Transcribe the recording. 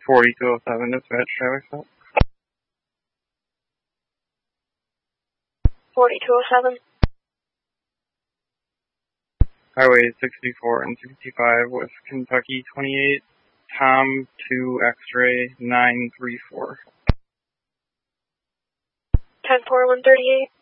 4207 dispatch traffic stop. 4207. Highway 64 and 65 West Kentucky 28, Tom 2 X-ray 934. 10-4-138.